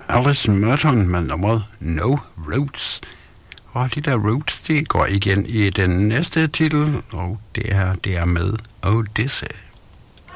Alice Merton med nummeret No Roads. Og de der roads, de går igen i den næste titel, og det er med Odyssey.